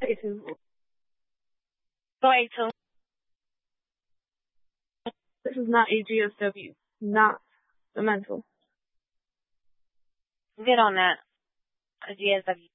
A2. Go A2. This is not a GSW. Not the mental. Get on that. A GSW.